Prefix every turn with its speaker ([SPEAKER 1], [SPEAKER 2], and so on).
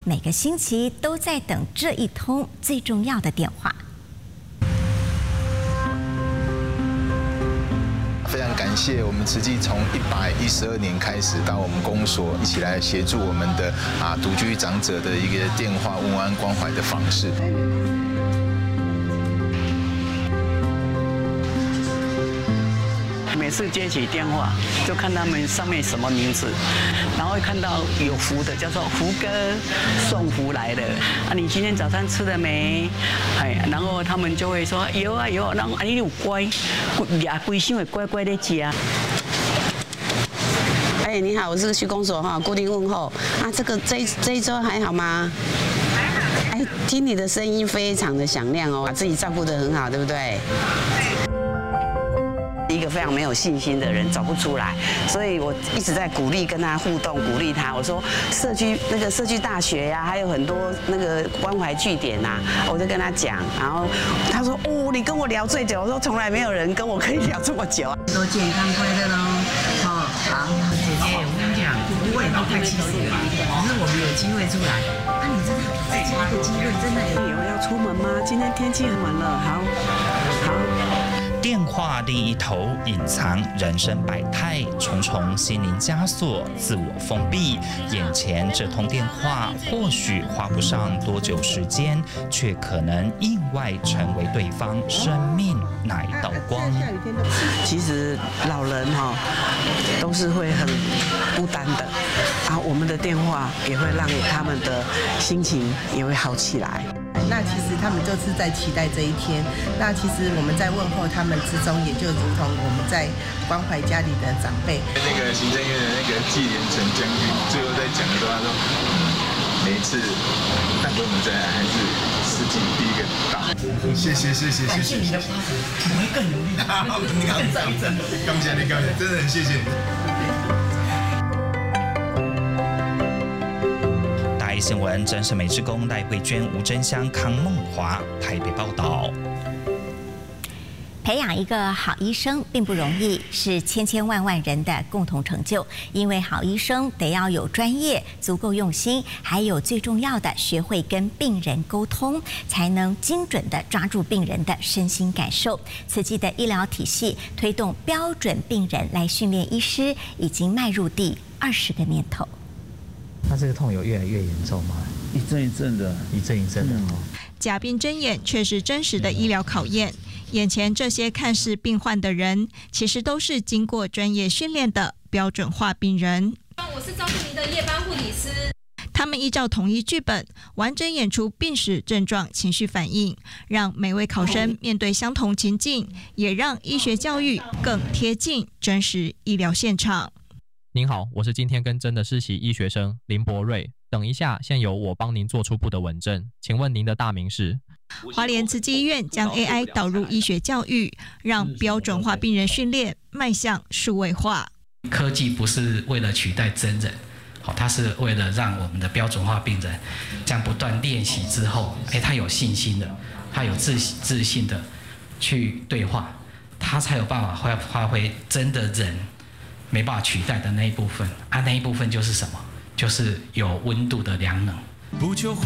[SPEAKER 1] 每个星期都在等这一通最重要的电话。
[SPEAKER 2] 非常感谢我们慈济从112年开始到我们公所一起来协助我们的独居长者的一个电话问安关怀的方式。
[SPEAKER 3] 每次接起电话，就看他们上面什么名字，然后会看到有福的，叫做福哥送福来了啊！你今天早餐吃了没？哎，然后他们就会说有啊有，然后你有乖，牙龟心会乖乖的吃啊。
[SPEAKER 4] 哎，你好，我是区公所哈，固定问候啊。这一周还好吗？还好。哎，听你的声音非常的响亮哦，把自己照顾得很好，对不对？一个非常没有信心的人走不出来，所以我一直在鼓励跟他互动，鼓励他。我说社区大学呀，还有很多那个关怀据点呐，我就跟他讲。然后他说哦，你跟我聊最久。我说从来没有人跟我可以聊这么久。
[SPEAKER 5] 都健康快乐喽！好，姐姐，我跟你讲，我也都快70了，只是我们有机会出来。那你真的再加一个机会，真的有
[SPEAKER 3] 要出门吗？今天天气很冷了，好。
[SPEAKER 6] 电话另一头隐藏人生百态，重重心灵枷锁，自我封闭。眼前这通电话或许花不上多久时间，却可能意外成为对方生命那一道光。
[SPEAKER 3] 其实老人都是会很孤单的啊，我们的电话也会让他们的心情也会好起来。
[SPEAKER 7] 那其实他们就是在期待这一天。那其实我们在问候他们之中，也就如同我们在关怀家里的长辈。那个行政院的那个纪连成将军最后在讲的时候，他说每一次大哥我们在还是世纪第一个打。谢谢。感谢你的夸奖，我会更努力，更赞一赞。感谢你，真的很谢谢你。
[SPEAKER 6] 新闻真是美之公赖慧娟、吴真香、康梦华台北报道。
[SPEAKER 1] 培养一个好医生并不容易，是千千万万人的共同成就。因为好医生得要有专业、足够用心，还有最重要的学会跟病人沟通，才能精准地抓住病人的身心感受。慈济的医疗体系推动标准病人来训练医师，已经迈入第20个年头。
[SPEAKER 8] 那这个痛有越来越严重吗？
[SPEAKER 9] 一阵一阵的。
[SPEAKER 10] 假病真眼却是真实的医疗考验。眼前这些看似病患的人，其实都是经过专业训练的标准化病人。
[SPEAKER 11] 我是照顾您的夜班护理师。
[SPEAKER 10] 他们依照统一剧本，完整演出病史症状、情绪反应，让每位考生面对相同情境，也让医学教育更贴近真实医疗现场。
[SPEAKER 12] 您好，我是今天跟诊的实习医学生林博瑞。等一下，现由我帮您做初步的问诊。请问您的大名是？
[SPEAKER 10] 花莲慈济医院将 AI 导入医学教育，让标准化病人训练迈向数位化。
[SPEAKER 13] 科技不是为了取代真人，它是为了让我们的标准化病人这样不断练习之后，他有信心的，他有自信的去对话，他才有办法发挥真的人没办法取代的那一部分啊，那一部分就是什么？就是有温度的良能。不求